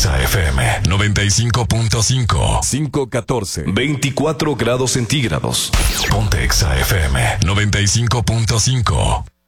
Exa FM 95.5. 514. 24 grados centígrados. Ponte Exa FM 95.5.